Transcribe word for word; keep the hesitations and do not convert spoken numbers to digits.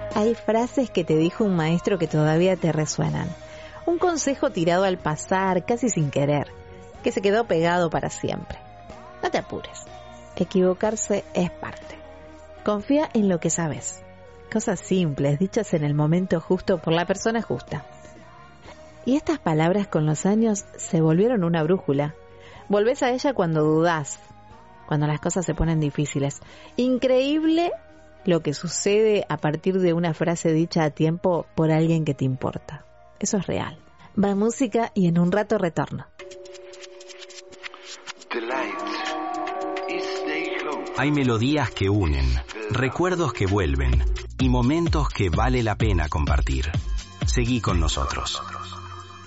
Hay frases que te dijo un maestro que todavía te resuenan. Un consejo tirado al pasar, casi sin querer, que se quedó pegado para siempre. No te apures. Equivocarse es parte. Confía en lo que sabes. Cosas simples, dichas en el momento justo por la persona justa. Y estas palabras con los años se volvieron una brújula. Volvés a ella cuando dudás, cuando las cosas se ponen difíciles. Increíble lo que sucede a partir de una frase dicha a tiempo por alguien que te importa. Eso es real. Va música y en un rato retorno. Hay melodías que unen, recuerdos que vuelven y momentos que vale la pena compartir. Seguí con nosotros.